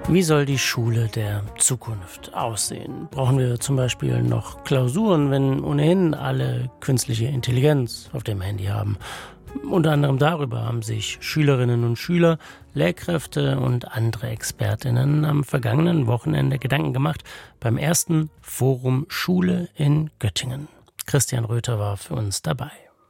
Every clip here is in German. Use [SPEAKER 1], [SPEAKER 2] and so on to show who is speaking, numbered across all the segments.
[SPEAKER 1] Wie soll die Schule der Zukunft aussehen? Brauchen wir zum Beispiel noch Klausuren, wenn ohnehin alle künstliche Intelligenz auf dem Handy haben? Unter anderem darüber haben sich Schülerinnen und Schüler, Lehrkräfte und andere ExpertInnen am vergangenen Wochenende Gedanken gemacht beim ersten Forum Schule in Göttingen. Christian Röther war für uns dabei.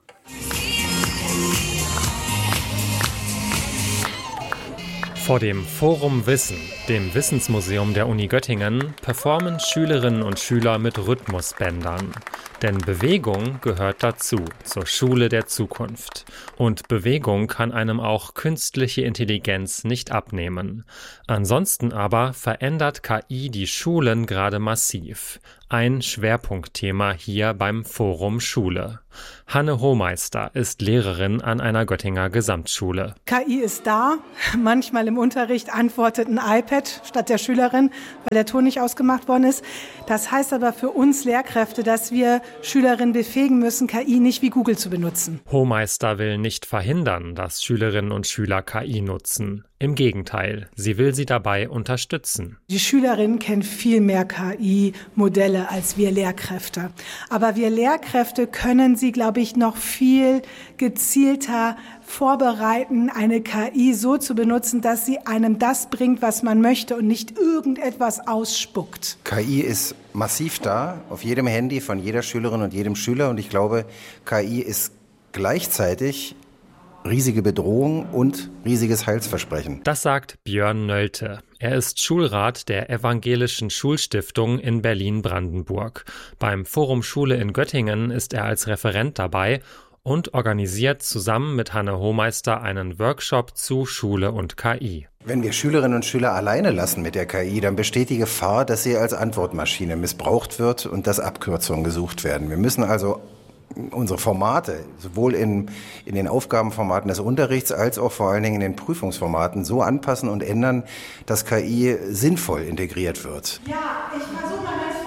[SPEAKER 2] Vor dem Forum Wissen, dem Wissensmuseum der Uni Göttingen, performen Schülerinnen und Schüler mit Rhythmusbändern. Denn Bewegung gehört dazu, zur Schule der Zukunft. Und Bewegung kann einem auch künstliche Intelligenz nicht abnehmen. Ansonsten aber verändert KI die Schulen gerade massiv. Ein Schwerpunktthema hier beim Forum Schule. Hanne Hohmeister ist Lehrerin an einer Göttinger Gesamtschule.
[SPEAKER 3] KI ist da. Manchmal im Unterricht antwortet ein iPad statt der Schülerin, weil der Ton nicht ausgemacht worden ist. Das heißt aber für uns Lehrkräfte, dass wir Schülerinnen befähigen müssen, KI nicht wie Google zu benutzen.
[SPEAKER 2] Hohmeister will nicht verhindern, dass Schülerinnen und Schüler KI nutzen. Im Gegenteil, sie will sie dabei unterstützen.
[SPEAKER 3] Die Schülerinnen kennen viel mehr KI-Modelle als wir Lehrkräfte. Aber wir Lehrkräfte können sie, glaube ich, noch viel gezielter vorbereiten, eine KI so zu benutzen, dass sie einem das bringt, was man möchte und nicht irgendetwas ausspuckt.
[SPEAKER 4] KI ist massiv da, auf jedem Handy von jeder Schülerin und jedem Schüler. Und ich glaube, KI ist gleichzeitig riesige Bedrohung und riesiges Heilsversprechen.
[SPEAKER 2] Das sagt Björn Nölte. Er ist Schulrat der Evangelischen Schulstiftung in Berlin-Brandenburg. Beim Forum Schule in Göttingen ist er als Referent dabei und organisiert zusammen mit Hanne Hohmeister einen Workshop zu Schule und KI.
[SPEAKER 4] Wenn wir Schülerinnen und Schüler alleine lassen mit der KI, dann besteht die Gefahr, dass sie als Antwortmaschine missbraucht wird und dass Abkürzungen gesucht werden. Wir müssen also unsere Formate, sowohl in den Aufgabenformaten des Unterrichts als auch vor allen Dingen in den Prüfungsformaten so anpassen und ändern, dass KI sinnvoll integriert wird.
[SPEAKER 3] Ja, ich versuche mal ganz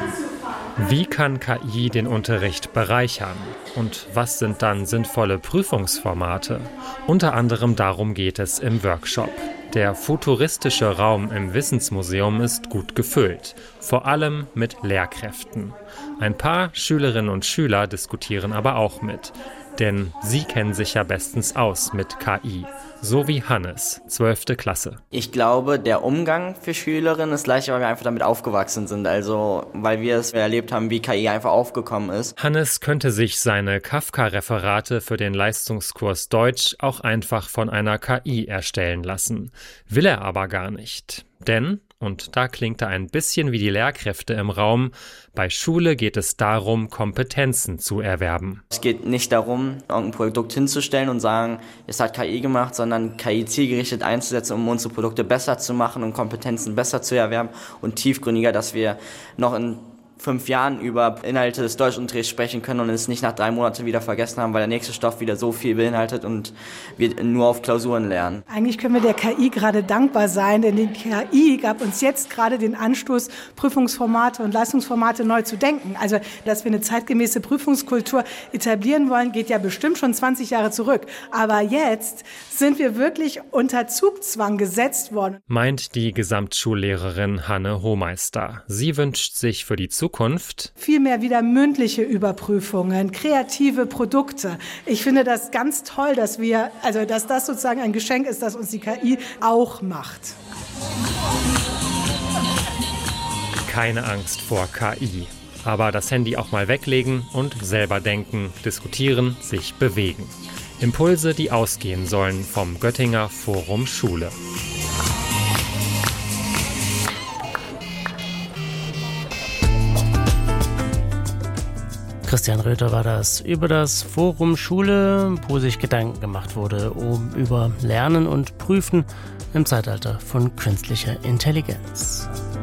[SPEAKER 3] vorne anzufangen.
[SPEAKER 2] Wie kann KI den Unterricht bereichern? Und was sind dann sinnvolle Prüfungsformate? Unter anderem darum geht es im Workshop. Der futuristische Raum im Wissensmuseum ist gut gefüllt, vor allem mit Lehrkräften. Ein paar Schülerinnen und Schüler diskutieren aber auch mit, denn sie kennen sich ja bestens aus mit KI, so wie Hannes, 12. Klasse.
[SPEAKER 5] Ich glaube, der Umgang für Schülerinnen ist leichter, weil wir einfach damit aufgewachsen sind, also weil wir es erlebt haben, wie KI einfach aufgekommen ist.
[SPEAKER 2] Hannes könnte sich seine Kafka-Referate für den Leistungskurs Deutsch auch einfach von einer KI erstellen lassen. Will er aber gar nicht, denn, und da klingt er ein bisschen wie die Lehrkräfte im Raum, bei Schule geht es darum, Kompetenzen zu erwerben.
[SPEAKER 5] Es geht nicht darum, irgendein Produkt hinzustellen und sagen, es hat KI gemacht, sondern KI zielgerichtet einzusetzen, um unsere Produkte besser zu machen und Kompetenzen besser zu erwerben und tiefgründiger, dass wir noch in 5 Jahren über Inhalte des Deutschunterrichts sprechen können und es nicht nach 3 Monaten wieder vergessen haben, weil der nächste Stoff wieder so viel beinhaltet und wir nur auf Klausuren lernen.
[SPEAKER 3] Eigentlich können wir der KI gerade dankbar sein, denn die KI gab uns jetzt gerade den Anstoß, Prüfungsformate und Leistungsformate neu zu denken. Also, dass wir eine zeitgemäße Prüfungskultur etablieren wollen, geht ja bestimmt schon 20 Jahre zurück. Aber jetzt sind wir wirklich unter Zugzwang gesetzt worden.
[SPEAKER 2] Meint die Gesamtschullehrerin Hanne Hohmeister. Sie wünscht sich für die Zukunft
[SPEAKER 3] vielmehr wieder mündliche Überprüfungen, kreative Produkte. Ich finde das ganz toll, dass das sozusagen ein Geschenk ist, das uns die KI auch macht.
[SPEAKER 2] Keine Angst vor KI. Aber das Handy auch mal weglegen und selber denken, diskutieren, sich bewegen. Impulse, die ausgehen sollen vom Göttinger Forum Schule.
[SPEAKER 1] Christian Röther war das über das Forum Schule, wo sich Gedanken gemacht wurde über Lernen und Prüfen im Zeitalter von künstlicher Intelligenz.